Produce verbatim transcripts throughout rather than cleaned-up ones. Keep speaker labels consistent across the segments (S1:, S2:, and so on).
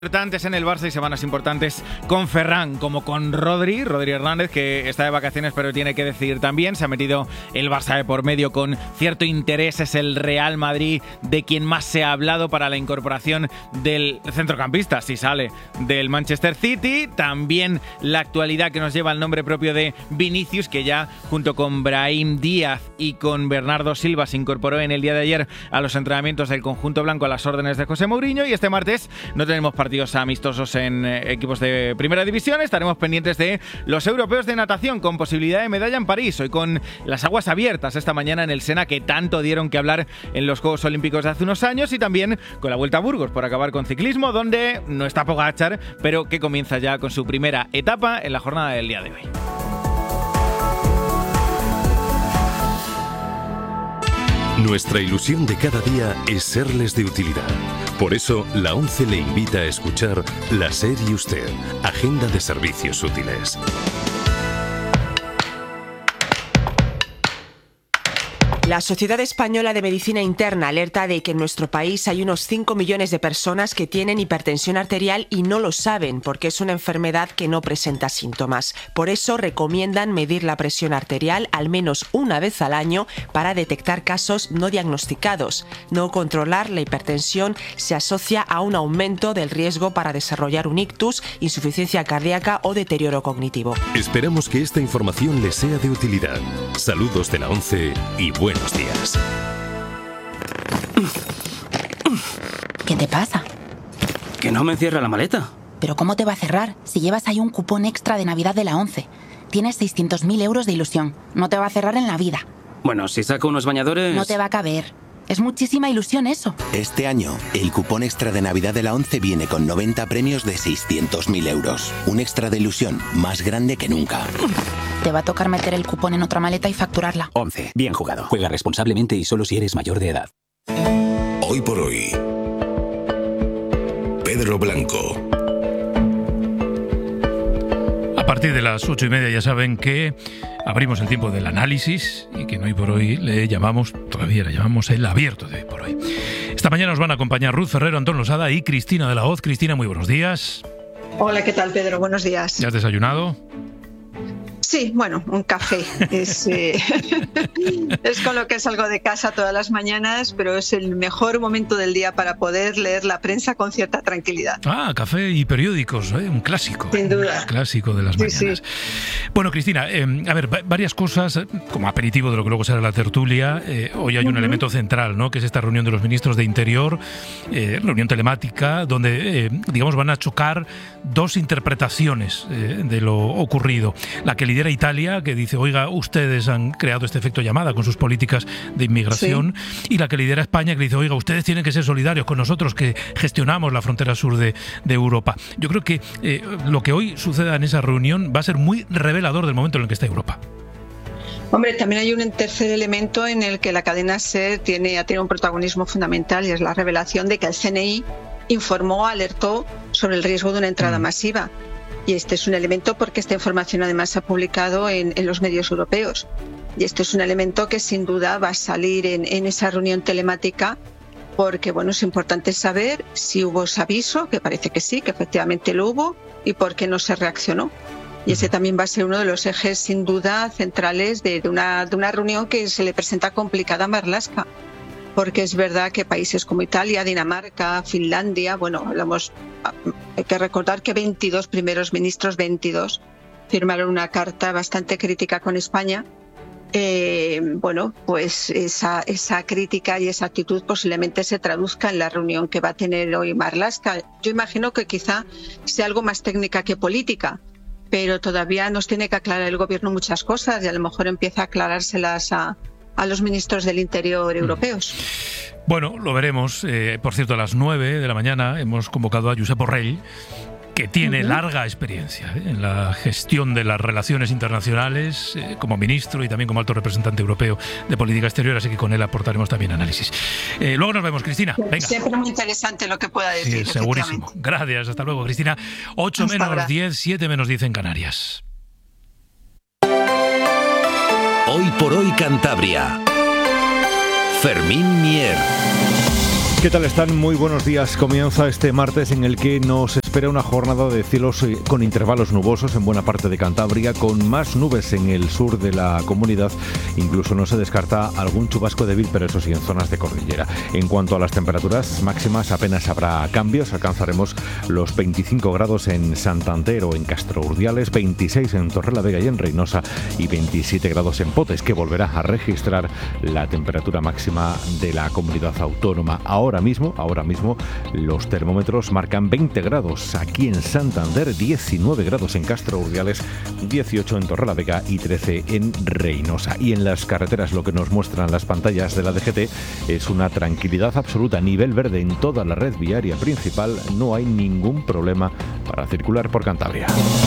S1: Importantes en el Barça y semanas importantes con Ferran, como con Rodri, Rodri Hernández, que está de vacaciones pero tiene que decidir también. Se ha metido el Barça de por medio con cierto interés. Es el Real Madrid de quien más se ha hablado para la incorporación del centrocampista, si sale del Manchester City. También la actualidad que nos lleva el nombre propio de Vinicius, que ya junto con Brahim Díaz y con Bernardo Silva se incorporó en el día de ayer a los entrenamientos del conjunto blanco a las órdenes de José Mourinho. Y este martes no tenemos partido amistosos en eh, equipos de primera división. Estaremos pendientes de los europeos de natación con posibilidad de medalla en París, hoy con las aguas abiertas esta mañana en el Sena, que tanto dieron que hablar en los Juegos Olímpicos de hace unos años, y también con la Vuelta a Burgos por acabar con ciclismo, donde no está Pogačar, pero que comienza ya con su primera etapa en la jornada del día de hoy.
S2: Nuestra ilusión de cada día es serles de utilidad. Por eso, la ONCE le invita a escuchar La SER y Usted, Agenda de Servicios Útiles.
S3: La Sociedad Española de Medicina Interna alerta de que en nuestro país hay unos cinco millones de personas que tienen hipertensión arterial y no lo saben porque es una enfermedad que no presenta síntomas. Por eso recomiendan medir la presión arterial al menos una vez al año para detectar casos no diagnosticados. No controlar la hipertensión se asocia a un aumento del riesgo para desarrollar un ictus, insuficiencia cardíaca o deterioro cognitivo.
S2: Esperamos que esta información les sea de utilidad. Saludos de la ONCE y buenos días.
S4: ¿Qué te pasa?
S5: Que no me cierra la maleta.
S4: ¿Pero cómo te va a cerrar si llevas ahí un cupón extra de Navidad de la ONCE? Tienes seiscientos mil euros de ilusión. No te va a cerrar en la vida.
S5: Bueno, si saco unos bañadores...
S4: No te va a caber. Es muchísima ilusión eso.
S6: Este año, el cupón extra de Navidad de la ONCE viene con noventa premios de seiscientos mil euros. Un extra de ilusión más grande que nunca.
S4: Te va a tocar meter el cupón en otra maleta y facturarla.
S7: ONCE. Bien jugado. Juega responsablemente y solo si eres mayor de edad.
S2: Hoy por hoy, Pedro Blanco.
S8: A partir de las ocho y media ya saben que abrimos el tiempo del análisis y que en Hoy por Hoy le llamamos, todavía le llamamos el abierto de Hoy por Hoy. Esta mañana nos van a acompañar Ruth Ferrero, Antón Losada y Cristina de la Hoz. Cristina, muy buenos días.
S9: Hola, ¿qué tal, Pedro? Buenos días.
S8: ¿Ya has desayunado?
S9: Sí, bueno, un café. Es, eh, es con lo que salgo de casa todas las mañanas, pero es el mejor momento del día para poder leer la prensa con cierta tranquilidad.
S8: Ah, café y periódicos, ¿eh? Un clásico.
S9: Sin duda.
S8: Un clásico de las
S9: sí,
S8: mañanas.
S9: Sí.
S8: Bueno, Cristina, eh, a ver, varias cosas como aperitivo de lo que luego será la tertulia. Eh, hoy hay un uh-huh. elemento central, ¿no? Que es esta reunión de los ministros de Interior, eh, reunión telemática, donde, eh, digamos, van a chocar dos interpretaciones eh, de lo ocurrido. La que lidera Italia, que dice, oiga, ustedes han creado este efecto llamada con sus políticas de inmigración, sí. Y la que lidera España, que dice, oiga, ustedes tienen que ser solidarios con nosotros que gestionamos la frontera sur de, de Europa. Yo creo que eh, lo que hoy suceda en esa reunión va a ser muy revelador del momento en el que está Europa.
S9: Hombre, también hay un tercer elemento en el que la cadena SER tiene, ha tenido un protagonismo fundamental, y es la revelación de que el C N I informó, alertó sobre el riesgo de una entrada mm. masiva. Y este es un elemento porque esta información además se ha publicado en, en los medios europeos. Y este es un elemento que sin duda va a salir en, en esa reunión telemática, porque bueno, es importante saber si hubo ese aviso, que parece que sí, que efectivamente lo hubo, y por qué no se reaccionó. Y ese también va a ser uno de los ejes sin duda centrales de, de, una, de una reunión que se le presenta complicada a Marlaska. Porque es verdad que países como Italia, Dinamarca, Finlandia, bueno, hablamos, hay que recordar que veintidós primeros ministros, veintidós, firmaron una carta bastante crítica con España. Eh, bueno, pues esa, esa crítica y esa actitud posiblemente se traduzca en la reunión que va a tener hoy Marlaska. Yo imagino que quizá sea algo más técnica que política, pero todavía nos tiene que aclarar el gobierno muchas cosas y a lo mejor empieza a aclarárselas a a los ministros del Interior europeos.
S8: Bueno, lo veremos. Eh, por cierto, a las nueve de la mañana hemos convocado a Josep Borrell, que tiene uh-huh. larga experiencia ¿eh? en la gestión de las relaciones internacionales eh, como ministro y también como alto representante europeo de política exterior, así que con él aportaremos también análisis. Eh, luego nos vemos, Cristina. Venga.
S9: Siempre muy interesante lo que pueda decir.
S8: Sí, segurísimo. Gracias, hasta luego, Cristina. ocho menos diez, siete menos diez en Canarias.
S2: Hoy por hoy Cantabria. Fermín Mier.
S10: ¿Qué tal están? Muy buenos días. Comienza este martes en el que nos espera una jornada de cielos con intervalos nubosos en buena parte de Cantabria, con más nubes en el sur de la comunidad. Incluso no se descarta algún chubasco débil, pero eso sí, en zonas de cordillera. En cuanto a las temperaturas máximas, apenas habrá cambios. Alcanzaremos los veinticinco grados en Santander o en Castro Urdiales, veintiséis en Torrelavega y en Reynosa y veintisiete grados en Potes, que volverá a registrar la temperatura máxima de la comunidad autónoma. Ahora mismo, ahora mismo los termómetros marcan veinte grados aquí en Santander, diecinueve grados en Castro Urdiales, dieciocho en Torrelavega y trece en Reynosa. Y en las carreteras lo que nos muestran las pantallas de la D G T es una tranquilidad absoluta, nivel verde en toda la red viaria principal, no hay ningún problema para circular por Cantabria.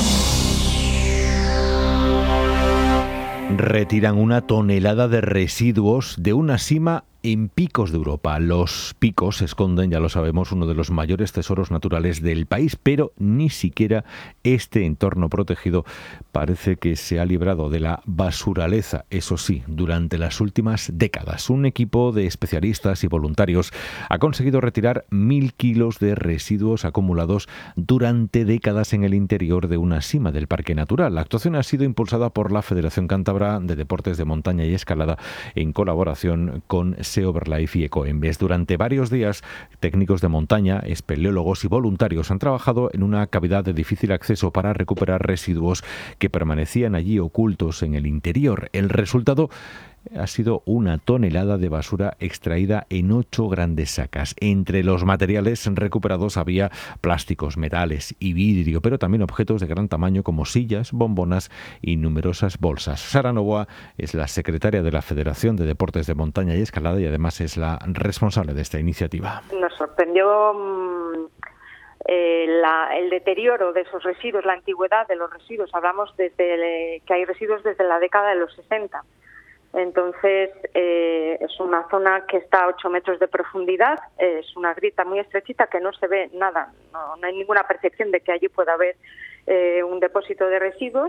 S10: Retiran una tonelada de residuos de una sima en Picos de Europa. Los picos esconden, ya lo sabemos, uno de los mayores tesoros naturales del país, pero ni siquiera este entorno protegido parece que se ha librado de la basuraleza. Eso sí, durante las últimas décadas, un equipo de especialistas y voluntarios ha conseguido retirar mil kilos de residuos acumulados durante décadas en el interior de una sima del Parque Natural. La actuación ha sido impulsada por la Federación Cántabra de Deportes de Montaña y Escalada en colaboración con Seoverlife y Ecoembes. Durante varios días, técnicos de montaña, espeleólogos y voluntarios han trabajado en una cavidad de difícil acceso para recuperar residuos que permanecían allí ocultos en el interior. El resultado ha sido una tonelada de basura extraída en ocho grandes sacas. Entre los materiales recuperados había plásticos, metales y vidrio, pero también objetos de gran tamaño como sillas, bombonas y numerosas bolsas. Sara Novoa es la secretaria de la Federación de Deportes de Montaña y Escalada y además es la responsable de esta iniciativa.
S11: Nos sorprendió mmm, eh, la, el deterioro de esos residuos, la antigüedad de los residuos. Hablamos desde el, que hay residuos desde la década de los sesenta. Entonces, eh, es una zona que está a ocho metros de profundidad, eh, es una grieta muy estrechita que no se ve nada, no, no hay ninguna percepción de que allí pueda haber eh, un depósito de residuos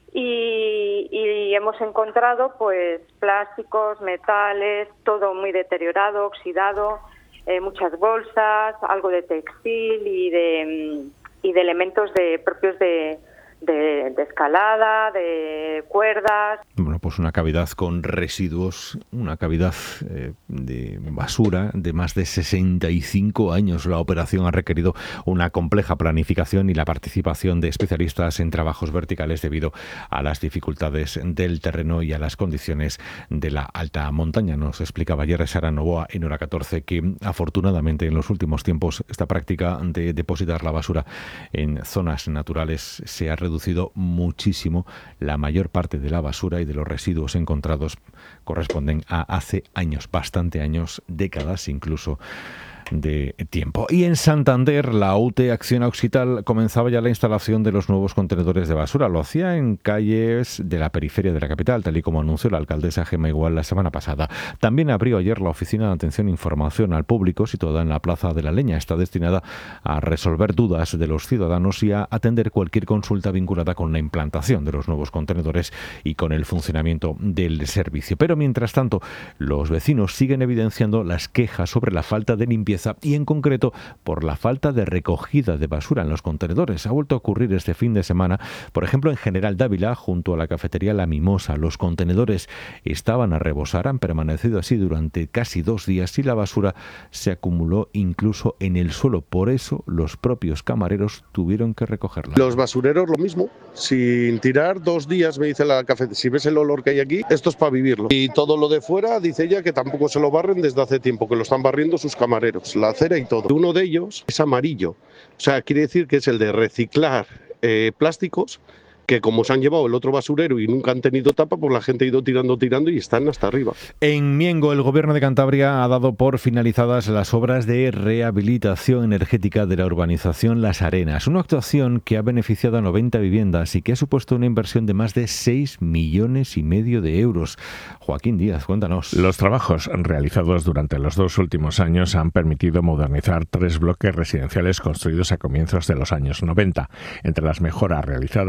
S11: y, y hemos encontrado pues plásticos, metales, todo muy deteriorado, oxidado, eh, muchas bolsas, algo de textil y de, y de elementos de, propios de... De, de escalada, de cuerdas.
S10: Bueno, pues una cavidad con residuos, una cavidad eh, de basura de más de sesenta y cinco años. La operación ha requerido una compleja planificación y la participación de especialistas en trabajos verticales debido a las dificultades del terreno y a las condiciones de la alta montaña. Nos explicaba ayer Sara Novoa en Hora catorce que afortunadamente en los últimos tiempos esta práctica de depositar la basura en zonas naturales se ha reducido reducido muchísimo. La mayor parte de la basura y de los residuos encontrados corresponden a hace años, bastante años, décadas incluso de tiempo. Y en Santander, la U T E Acción Occital comenzaba ya la instalación de los nuevos contenedores de basura. Lo hacía en calles de la periferia de la capital, tal y como anunció la alcaldesa Gemma Igual la semana pasada. También abrió ayer la Oficina de Atención e Información al Público, situada en la Plaza de la Leña. Está destinada a resolver dudas de los ciudadanos y a atender cualquier consulta vinculada con la implantación de los nuevos contenedores y con el funcionamiento del servicio. Pero mientras tanto, los vecinos siguen evidenciando las quejas sobre la falta de limpieza y en concreto por la falta de recogida de basura en los contenedores. Ha vuelto a ocurrir este fin de semana, por ejemplo en General Dávila, junto a la cafetería La Mimosa. Los contenedores estaban a rebosar, han permanecido así durante casi dos días y la basura se acumuló incluso en el suelo. Por eso los propios camareros tuvieron que recogerla.
S12: Los basureros lo mismo, sin tirar dos días, me dice la cafetería, si ves el olor que hay aquí, esto es para vivirlo. Y todo lo de fuera, dice ella que tampoco se lo barren desde hace tiempo, que lo están barriendo sus camareros, la acera y todo. Uno de ellos es amarillo, o sea, quiere decir que es el de reciclar eh, plásticos, que como se han llevado el otro basurero y nunca han tenido tapa, pues la gente ha ido tirando, tirando y están hasta arriba.
S10: En Miengo, el Gobierno de Cantabria ha dado por finalizadas las obras de rehabilitación energética de la urbanización Las Arenas, una actuación que ha beneficiado a noventa viviendas y que ha supuesto una inversión de más de seis millones y medio de euros. Joaquín Díaz, cuéntanos.
S13: Los trabajos realizados durante los dos últimos años han permitido modernizar tres bloques residenciales construidos a comienzos de los años noventa. Entre las mejoras realizadas destaca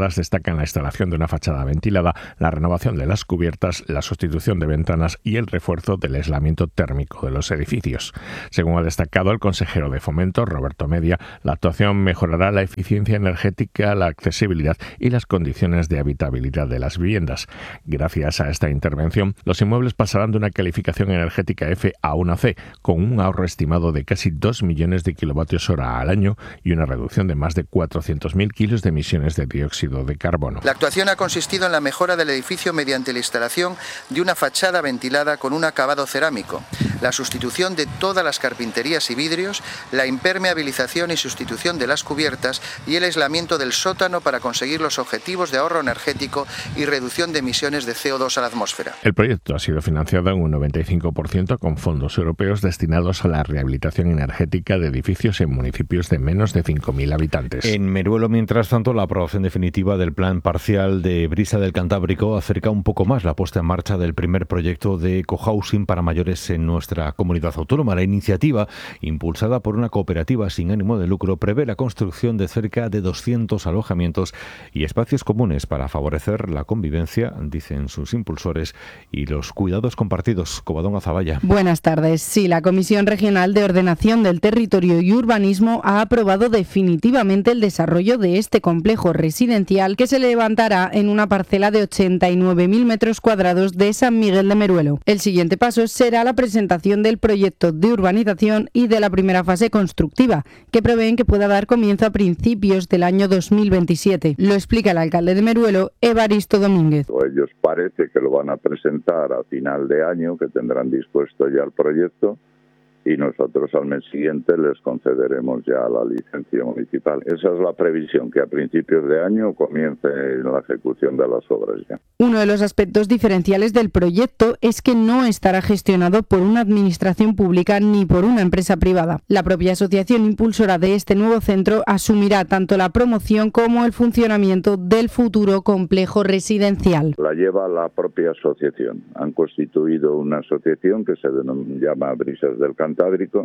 S13: destacan la instalación de una fachada ventilada, la renovación de las cubiertas, la sustitución de ventanas y el refuerzo del aislamiento térmico de los edificios. Según ha destacado el consejero de Fomento, Roberto Media, la actuación mejorará la eficiencia energética, la accesibilidad y las condiciones de habitabilidad de las viviendas. Gracias a esta intervención, los inmuebles pasarán de una calificación energética F a una C, con un ahorro estimado de casi dos millones de kilovatios hora al año y una reducción de más de cuatrocientos mil kilos de emisiones de dióxido de carbono.
S14: La actuación ha consistido en la mejora del edificio mediante la instalación de una fachada ventilada con un acabado cerámico, la sustitución de todas las carpinterías y vidrios, la impermeabilización y sustitución de las cubiertas y el aislamiento del sótano para conseguir los objetivos de ahorro energético y reducción de emisiones de C O dos a la atmósfera.
S13: El proyecto ha sido financiado en un noventa y cinco por ciento con fondos europeos destinados a la rehabilitación energética de edificios en municipios de menos de cinco mil habitantes.
S10: En Meruelo, mientras tanto, la aprobación definitiva del plan parcial de Brisa del Cantábrico acerca un poco más la puesta en marcha del primer proyecto de cohousing para mayores en nuestra comunidad autónoma. La iniciativa, impulsada por una cooperativa sin ánimo de lucro, prevé la construcción de cerca de doscientos alojamientos y espacios comunes para favorecer la convivencia, dicen sus impulsores, y los cuidados compartidos. Covadonga Zavalla.
S15: Buenas tardes. Sí, la Comisión Regional de Ordenación del Territorio y Urbanismo ha aprobado definitivamente el desarrollo de este complejo residencial que se levantará en una parcela de ochenta y nueve mil metros cuadrados de San Miguel de Meruelo. El siguiente paso será la presentación del proyecto de urbanización y de la primera fase constructiva, que prevén que pueda dar comienzo a principios del año dos mil veintisiete. Lo explica el alcalde de Meruelo, Evaristo Domínguez.
S16: Ellos parece que lo van a presentar a final de año, que tendrán dispuesto ya el proyecto, y nosotros al mes siguiente les concederemos ya la licencia municipal. Esa es la previsión, que a principios de año comience la ejecución de las obras ya.
S15: Uno de los aspectos diferenciales del proyecto es que no estará gestionado por una administración pública ni por una empresa privada. La propia asociación impulsora de este nuevo centro asumirá tanto la promoción como el funcionamiento del futuro complejo residencial.
S16: La lleva la propia asociación. Han constituido una asociación que se denom- llama Brisas del Cantábrico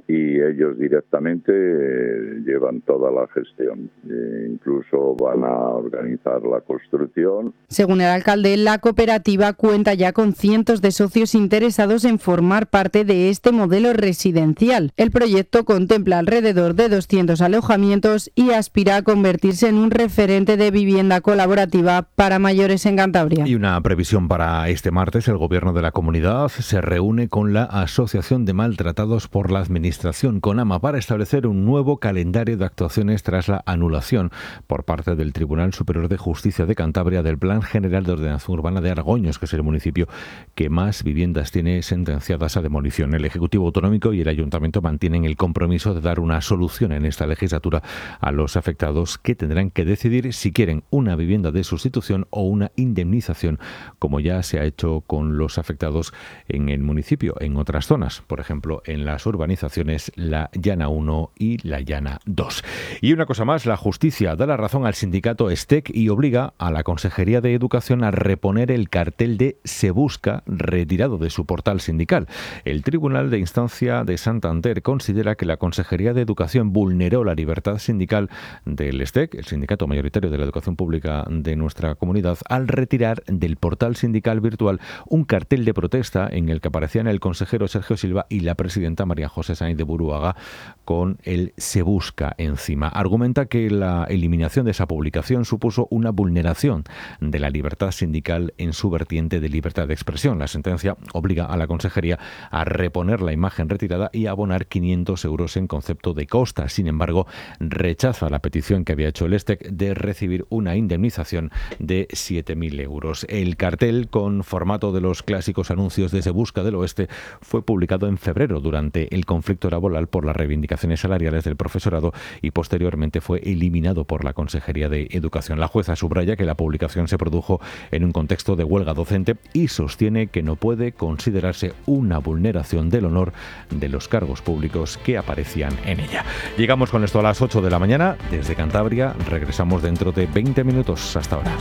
S16: y ellos directamente eh, llevan toda la gestión. E incluso van a organizar la construcción.
S15: Según el alcalde, la cooperativa cuenta ya con cientos de socios interesados en formar parte de este modelo residencial. El proyecto contempla alrededor de doscientos alojamientos y aspira a convertirse en un referente de vivienda colaborativa para mayores en Cantabria.
S10: Y una previsión para este martes: el gobierno de la comunidad se reúne con la Asociación de Maltratados por la Administración, CONAMA, para establecer un nuevo calendario de actuaciones tras la anulación por parte del Tribunal Superior de Justicia de Cantabria del Plan General de Ordenación Urbana de Argoños, que es el municipio que más viviendas tiene sentenciadas a demolición. El Ejecutivo Autonómico y el Ayuntamiento mantienen el compromiso de dar una solución en esta legislatura a los afectados, que tendrán que decidir si quieren una vivienda de sustitución o una indemnización, como ya se ha hecho con los afectados en el municipio, en otras zonas, por ejemplo, en las urbanizaciones La Llana uno y La Llana dos. Y una cosa más: la justicia da la razón al sindicato STEC y obliga a la Consejería de Educación a reponer el cartel de Se Busca, retirado de su portal sindical. El Tribunal de Instancia de Santander considera que la Consejería de Educación vulneró la libertad sindical del STEC, el sindicato mayoritario de la educación pública de nuestra comunidad, al retirar del portal sindical virtual un cartel de protesta en el que aparecían el consejero Sergio Silva y la presidenta María José Sainz de Buruaga con el Se Busca encima. Argumenta que la eliminación de esa publicación supuso una vulneración de la libertad sindical en su vertiente de libertad de expresión. La sentencia obliga a la consejería a reponer la imagen retirada y a abonar quinientos euros en concepto de costa. Sin embargo, rechaza la petición que había hecho el STEC de recibir una indemnización de siete mil euros. El cartel, con formato de los clásicos anuncios de Se Busca del Oeste, fue publicado en febrero durante el conflicto laboral por las reivindicaciones salariales del profesorado y posteriormente fue eliminado por la Consejería de Educación. La jueza subraya que la publicación se produjo en un contexto de huelga docente y sostiene que no puede considerarse una vulneración del honor de los cargos públicos que aparecían en ella. Llegamos con esto a las ocho de la mañana. Desde Cantabria regresamos dentro de veinte minutos. Hasta ahora.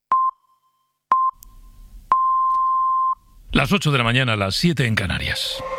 S8: Las ocho de la mañana, las siete en Canarias.